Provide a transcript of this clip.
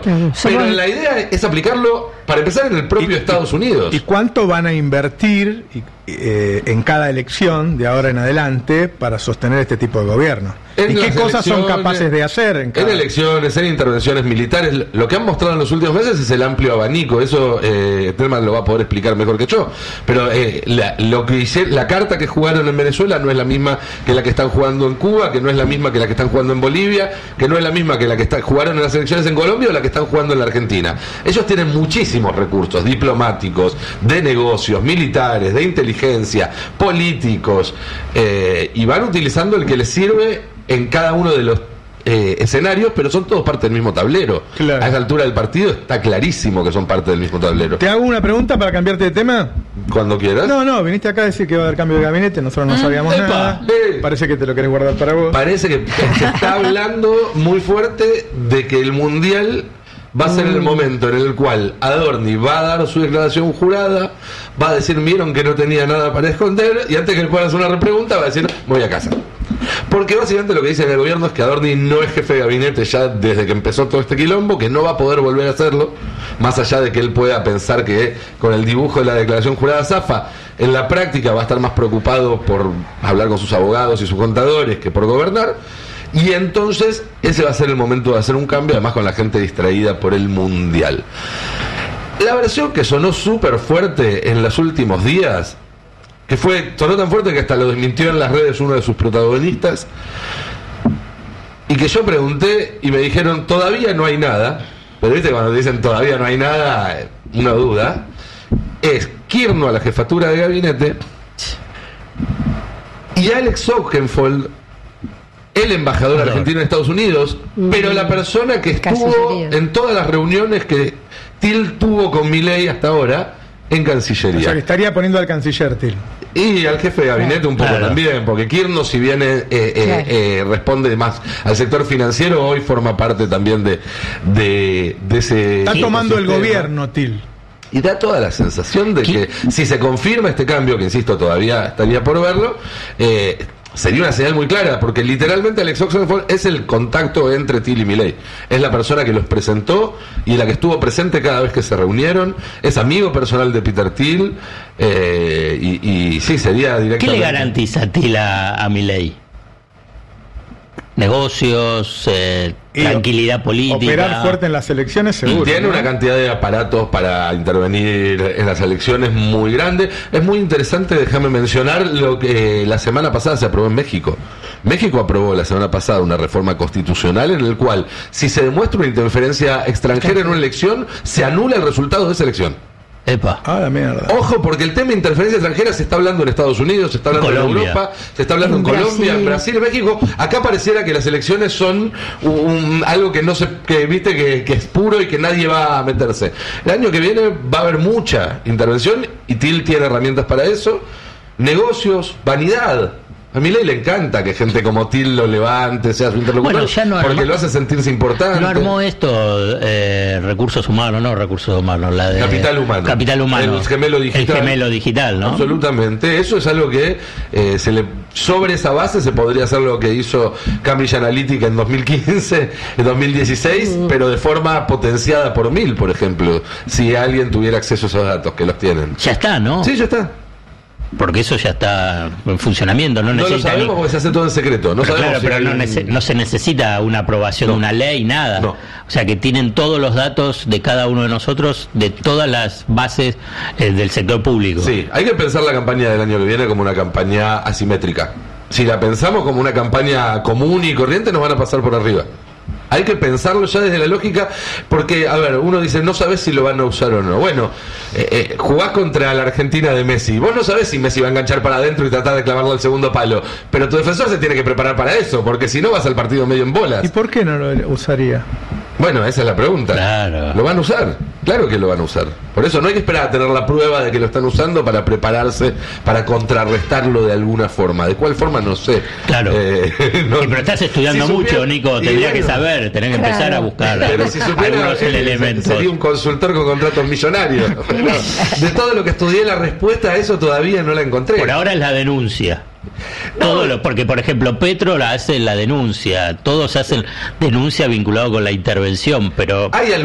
Pero la idea es aplicarlo, para empezar, en el propio Estados Unidos. ¿Y cuánto van a invertir en cada elección de ahora en adelante para sostener este tipo de gobierno? ¿Y qué cosas son capaces de hacer en elecciones, en intervenciones militares? Lo que han mostrado en los últimos meses es el amplio abanico. Eso Telman lo va a poder explicar mejor que yo. Pero la carta que jugaron en Venezuela no es la misma que la que están jugando en Cuba, que no es la misma que la que están jugando en Bolivia, que no es la misma que la que jugaron en las elecciones en Colombia o la que están jugando en la Argentina. Ellos tienen muchísimos recursos diplomáticos, de negocios, militares, de inteligencia, políticos, y van utilizando el que les sirve en cada uno de los escenarios, pero son todos parte del mismo tablero. Claro. A esa altura del partido está clarísimo que son parte del mismo tablero. ¿Te hago una pregunta para cambiarte de tema? Cuando quieras. No, viniste acá a decir que va a haber cambio de gabinete, nosotros no sabíamos nada. Parece que te lo querés guardar para vos. Parece que se está hablando muy fuerte de que el Mundial va a ser el momento en el cual Adorni va a dar su declaración jurada, va a decir, vieron que no tenía nada para esconder, y antes que le puedan hacer una repregunta va a decir, voy a casa. Porque básicamente lo que dice en el gobierno es que Adorni no es jefe de gabinete ya desde que empezó todo este quilombo, que no va a poder volver a hacerlo, más allá de que él pueda pensar que con el dibujo de la declaración jurada zafa. En la práctica va a estar más preocupado por hablar con sus abogados y sus contadores que por gobernar. Y entonces ese va a ser el momento de hacer un cambio, además con la gente distraída por el Mundial. La versión que sonó súper fuerte en los últimos días, que sonó tan fuerte que hasta lo desmintió en las redes uno de sus protagonistas, y que yo pregunté y me dijeron, todavía no hay nada, pero viste cuando dicen todavía no hay nada, una duda, es Kirchner a la jefatura de gabinete y Alex Oxenfold, el embajador argentino en Estados Unidos, pero la persona que estuvo en todas las reuniones que Till tuvo con Milei hasta ahora en Cancillería. O sea, que estaría poniendo al canciller Till. Y al jefe de gabinete un poco también, porque Kirchner, si bien responde más al sector financiero, hoy forma parte también de ese... Está tomando el gobierno, Till. Y da toda la sensación de que si se confirma este cambio, que insisto, todavía estaría por verlo, sería una señal muy clara, porque literalmente Alex Oxenfold es el contacto entre Till y Milei. Es la persona que los presentó y la que estuvo presente cada vez que se reunieron. Es amigo personal de Peter Thiel. Y sí, sería directamente... ¿Qué le garantiza Thiel a Milei? Negocios, tranquilidad política. Operar fuerte en las elecciones, seguro. Y tiene una cantidad de aparatos para intervenir en las elecciones muy grande. Es muy interesante, déjame mencionar lo que la semana pasada se aprobó en México. México aprobó la semana pasada una reforma constitucional en el cual, si se demuestra una interferencia extranjera en una elección, se anula el resultado de esa elección. Epa. La mierda. Ojo, porque el tema de interferencia extranjera se está hablando en Estados Unidos, se está hablando en Europa, se está hablando en Colombia, en Brasil, en México. Acá pareciera que las elecciones son algo que no se, que viste que es puro y que nadie va a meterse. El año que viene va a haber mucha intervención y Till tiene herramientas para eso. Negocios, vanidad. A Milei le encanta que gente como Till lo levante, sea su interlocutor, porque lo hace sentirse importante. No armó esto recursos humanos, la de Capital humano. El gemelo digital, ¿no? Absolutamente. Eso es algo que sobre esa base se podría hacer lo que hizo Cambridge Analytica en 2015, en 2016, pero de forma potenciada por 1000, por ejemplo, si alguien tuviera acceso a esos datos, que los tienen. Ya está, ¿no? Sí, ya está. Porque eso ya está en funcionamiento. No lo sabemos porque se hace todo en secreto. No se necesita una aprobación de una ley, nada. No. O sea que tienen todos los datos de cada uno de nosotros, de todas las bases del sector público. Sí, hay que pensar la campaña del año que viene como una campaña asimétrica. Si la pensamos como una campaña común y corriente, nos van a pasar por arriba. Hay que pensarlo ya desde la lógica, porque, a ver, uno dice, no sabes si lo van a usar o no. Bueno, jugás contra la Argentina de Messi. Vos no sabés si Messi va a enganchar para adentro y tratar de clavarlo al segundo palo. Pero tu defensor se tiene que preparar para eso, porque si no vas al partido medio en bolas. ¿Y por qué no lo usaría? Bueno, esa es la pregunta. Claro. ¿Lo van a usar? Claro que lo van a usar. Por eso no hay que esperar a tener la prueba de que lo están usando para prepararse, para contrarrestarlo de alguna forma. ¿De cuál forma? No sé. Claro. Pero estás estudiando mucho, Nico. Tendrías que saber, tenés que empezar a buscar algunos elementos. Sería un consultor con contratos millonarios. De todo lo que estudié, la respuesta a eso todavía no la encontré. Por ahora es la denuncia. Porque por ejemplo Petro hace la denuncia, todos hacen denuncia vinculado con la intervención, pero hay